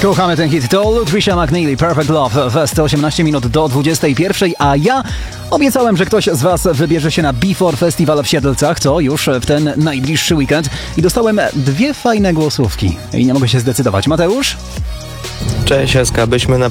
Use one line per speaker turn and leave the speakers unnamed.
Kochamy ten hit. To Lutricia McNeely, Perfect Love w 118 minut do 21, a ja obiecałem, że ktoś z was wybierze się na Before Festival w Siedlcach, to już w ten najbliższy weekend i dostałem 2 fajne głosówki i nie mogę się zdecydować. Mateusz?
Cześć Eska, byśmy na